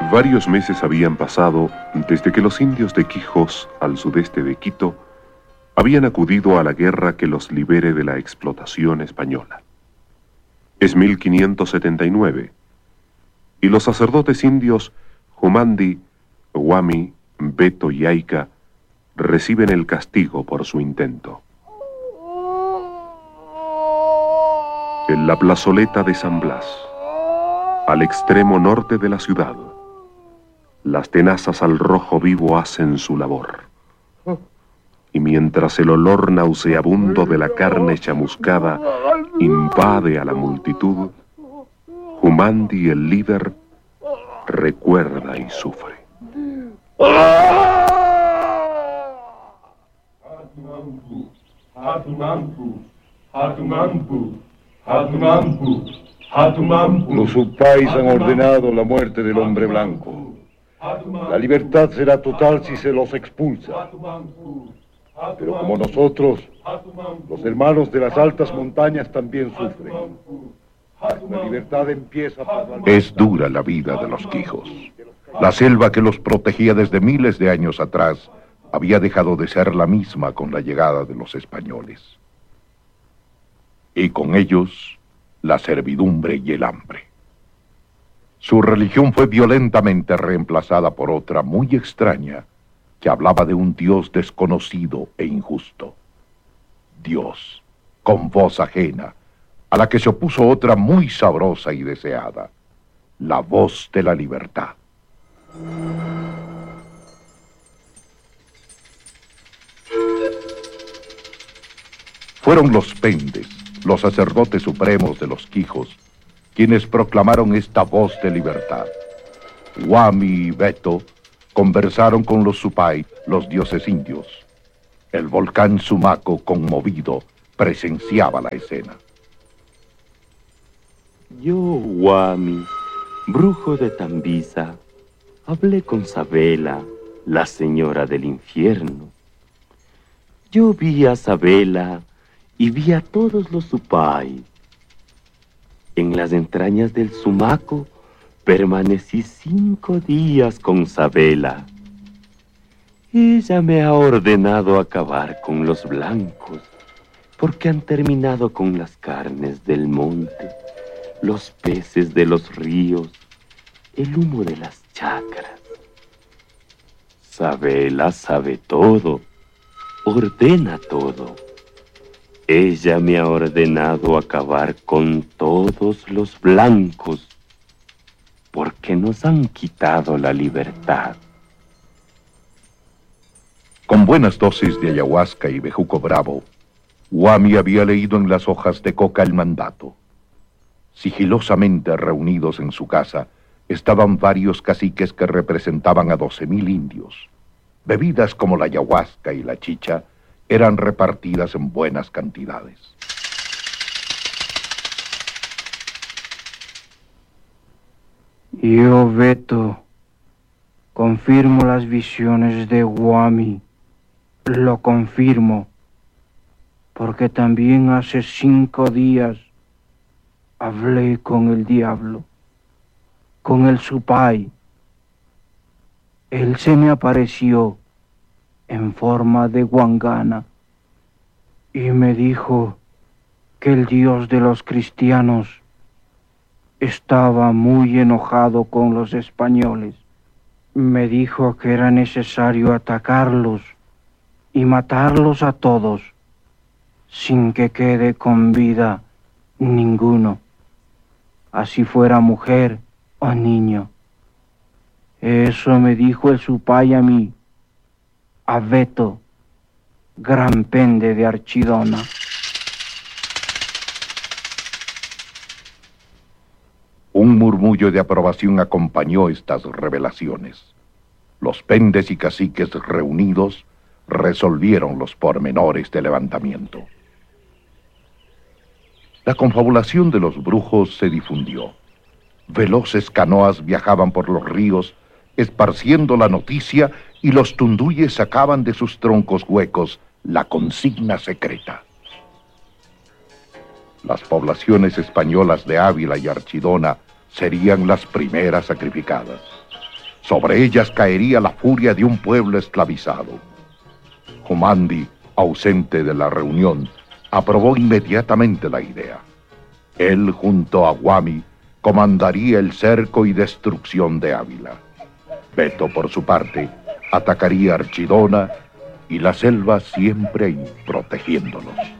Varios meses habían pasado desde que los indios de Quijos, al sudeste de Quito, habían acudido a la guerra que los libere de la explotación española. Es 1579, y los sacerdotes indios Jumandi, Guami, Beto y Ayca reciben el castigo por su intento. En la plazoleta de San Blas, al extremo norte de la ciudad, las tenazas al rojo vivo hacen su labor. Y mientras el olor nauseabundo de la carne chamuscada invade a la multitud, Jumandi, el líder, recuerda y sufre. Los Supais han ordenado la muerte del hombre blanco. La libertad será total si se los expulsa. Pero como nosotros, los hermanos de las altas montañas también sufren. La libertad empieza por la... Es dura la vida de los Quijos. La selva que los protegía desde miles de años atrás había dejado de ser la misma con la llegada de los españoles. Y con ellos, la servidumbre y el hambre. Su religión fue violentamente reemplazada por otra muy extraña, que hablaba de un Dios desconocido e injusto. Dios, con voz ajena, a la que se opuso otra muy sabrosa y deseada, la voz de la libertad. Fueron los Pendes, los sacerdotes supremos de los Quijos, quienes proclamaron esta voz de libertad. Guami y Beto conversaron con los Supay, los dioses indios. El volcán Sumaco, conmovido, presenciaba la escena. Yo, Guami, brujo de Tambisa, hablé con Sabela, la señora del infierno. Yo vi a Sabela y vi a todos los Supay. En las entrañas del Sumaco permanecí 5 días con Sabela. Ella me ha ordenado acabar con los blancos, porque han terminado con las carnes del monte, los peces de los ríos, el humo de las chacras. Sabela sabe todo, ordena todo. Ella me ha ordenado acabar con todos los blancos, porque nos han quitado la libertad. Con buenas dosis de ayahuasca y bejuco bravo, Guami había leído en las hojas de coca el mandato. Sigilosamente reunidos en su casa, estaban varios caciques que representaban a 12,000 indios. Bebidas como la ayahuasca y la chicha eran repartidas en buenas cantidades. Yo, Beto, confirmo las visiones de Guami. Lo confirmo, porque también hace 5 días hablé con el diablo, con el Supay. Él se me apareció en forma de guangana y me dijo que el Dios de los cristianos estaba muy enojado con los españoles. Me dijo que era necesario atacarlos y matarlos a todos, sin que quede con vida ninguno, así fuera mujer o niño. Eso me dijo el Supay a mí, a Beto, gran pende de Archidona. Un murmullo de aprobación acompañó estas revelaciones. Los pendes y caciques reunidos resolvieron los pormenores del levantamiento. La confabulación de los brujos se difundió. Veloces canoas viajaban por los ríos, esparciendo la noticia, y los tunduyes sacaban de sus troncos huecos la consigna secreta. Las poblaciones españolas de Ávila y Archidona serían las primeras sacrificadas. Sobre ellas caería la furia de un pueblo esclavizado. Humandi, ausente de la reunión, aprobó inmediatamente la idea. Él, junto a Guami, comandaría el cerco y destrucción de Ávila. Beto, por su parte, atacaría Archidona y la selva siempre protegiéndonos.